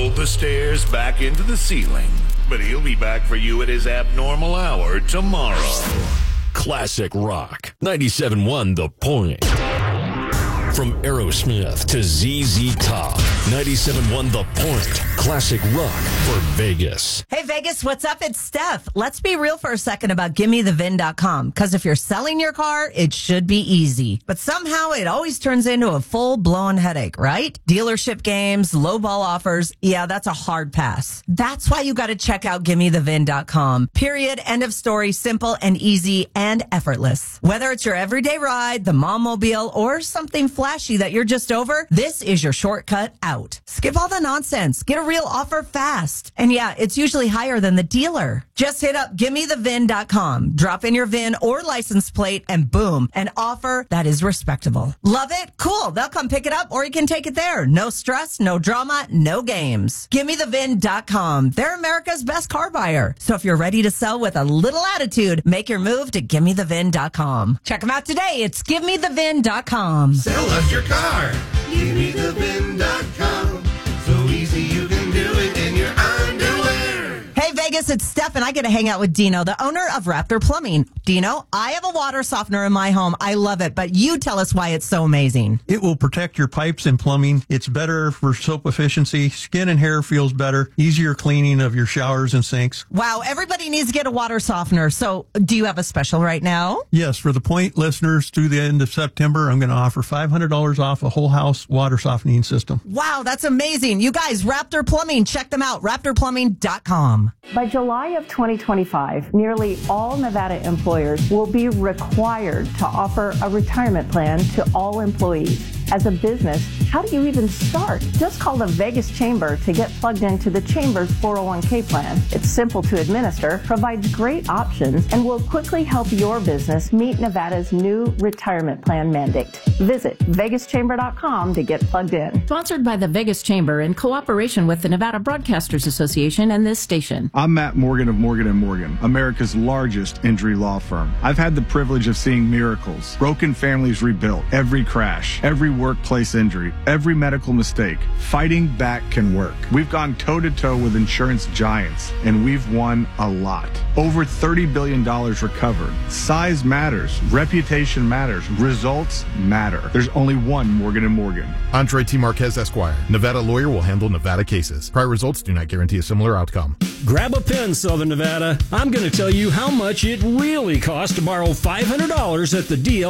pulled the stairs back into the ceiling, but he'll be back for you at his abnormal hour tomorrow. Classic rock. 97.1 The Point. From Aerosmith to ZZ Top. 97.1 The Point. Classic rock for Vegas. Hey, Vegas, what's up? It's Steph. Let's be real for a second about GimmeTheVin.com, because if you're selling your car, it should be easy. But somehow it always turns into a full-blown headache, right? Dealership games, lowball offers. Yeah, that's a hard pass. That's why you got to check out GimmeTheVin.com. Period. End of story. Simple and easy and effortless. Whether it's your everyday ride, the mom mobile, or something flashy that you're just over, this is your shortcut out. Skip all the nonsense. Get a real offer fast. And yeah, it's usually higher than the dealer. Just hit up GimmeTheVin.com. Drop in your VIN or license plate and boom, an offer that is respectable. Love it? Cool. They'll come pick it up or you can take it there. No stress, no drama, no games. GimmeTheVin.com. They're America's best car buyer. So if you're ready to sell with a little attitude, make your move to GimmeTheVin.com. Check them out today. It's GimmeTheVin.com. Sell us your car. GimmeTheVin.com. So easy you can do it in your underwear. Hey, Vegas, it's Steph, and I get to hang out with Dino, the owner of Raptor Plumbing. Dino, I have a water softener in my home. I love it, but you tell us why it's so amazing. It will protect your pipes and plumbing. It's better for soap efficiency. Skin and hair feels better. Easier cleaning of your showers and sinks. Wow, everybody needs to get a water softener. So do you have a special right now? Yes, for the Point listeners through the end of September, I'm going to offer $500 off a whole house water softening system. Wow, that's amazing. You guys, Raptor Plumbing, check them out, raptorplumbing.com. By July of 2025, nearly all Nevada employers will be required to offer a retirement plan to all employees. As a business, how do you even start? Just call the Vegas Chamber to get plugged into the Chamber's 401k plan. It's simple to administer, provides great options, and will quickly help your business meet Nevada's new retirement plan mandate. Visit vegaschamber.com to get plugged in. Sponsored by the Vegas Chamber in cooperation with the Nevada Broadcasters Association and this station. I'm Matt Morgan of Morgan & Morgan, America's largest injury law firm. I've had the privilege of seeing miracles, broken families rebuilt, every crash, every workplace injury, every medical mistake. Fighting back can work. We've gone toe-to-toe with insurance giants, and we've won a lot. Over $30 billion recovered. Size matters. Reputation matters. Results matter. There's only one Morgan & Morgan. Andre T. Marquez, Esquire. Nevada lawyer will handle Nevada cases. Prior results do not guarantee a similar outcome. Grab a pen, Southern Nevada. I'm going to tell you how much it really costs to borrow $500 at the DL